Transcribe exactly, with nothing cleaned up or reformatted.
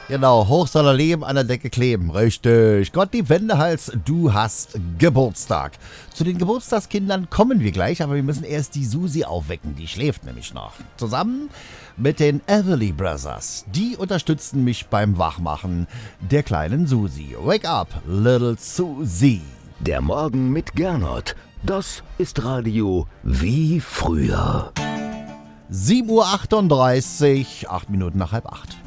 Genau, hoch soll er leben, an der Decke kleben. Richtig. Gottlieb Wendehals, du hast Geburtstag. Zu den Geburtstagskindern kommen wir gleich, aber wir müssen erst die Susi aufwecken. Die schläft nämlich noch. Zusammen mit den Everly Brothers. Die unterstützen mich beim Wachmachen der kleinen Susi. Wake up, little Susie. Der Morgen mit Gernot. Das ist Radio wie früher. sieben Uhr achtunddreißig, acht Minuten nach halb acht.